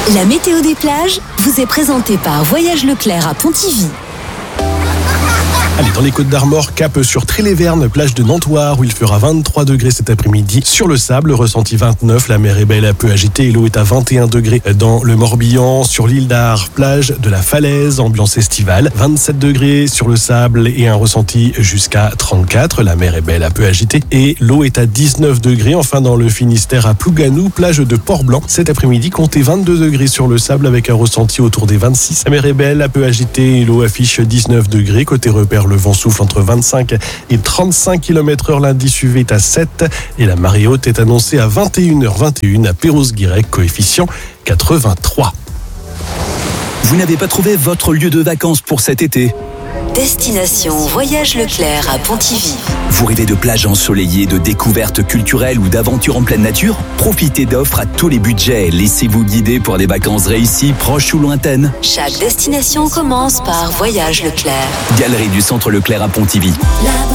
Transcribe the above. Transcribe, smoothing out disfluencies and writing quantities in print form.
La météo des plages vous est présentée par Voyage Leclerc à Pontivy. Allez, dans les Côtes d'Armor, cap sur Tréléverne, plage de Nantoire, où il fera 23 degrés cet après-midi. Sur le sable, ressenti 29, la mer est belle, un peu agitée et l'eau est à 21 degrés dans le Morbihan. Sur l'île d'Ar, plage de la Falaise, ambiance estivale, 27 degrés sur le sable et un ressenti jusqu'à 34. La mer est belle, un peu agitée et l'eau est à 19 degrés. Enfin, dans le Finistère, à Plouganou, plage de Port-Blanc, cet après-midi, comptez 22 degrés sur le sable avec un ressenti autour des 26. La mer est belle, un peu agitée et l'eau affiche 19 degrés. Côté repère, le vent souffle entre 25 et 35 km/h. L'indice UV est à 7 et la marée haute est annoncée à 21h21 à Perros-Guirec, coefficient 83. Vous n'avez pas trouvé votre lieu de vacances pour cet été ? Destination Voyage Leclerc à Pontivy. Vous rêvez de plages ensoleillées, de découvertes culturelles ou d'aventures en pleine nature ? Profitez d'offres à tous les budgets. Laissez-vous guider pour des vacances réussies, proches ou lointaines. Chaque destination commence par Voyage Leclerc. Galerie du Centre Leclerc à Pontivy.